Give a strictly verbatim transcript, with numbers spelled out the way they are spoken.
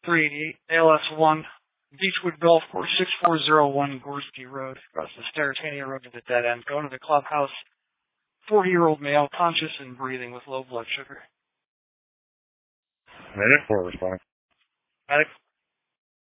three eighty-eight, A L S one, Beechwood Golf Course, six four zero one Gorski Road, across the Stertania Road to the dead end, going to the clubhouse. forty-year-old male, conscious and breathing with low blood sugar. Medic for response. Medic.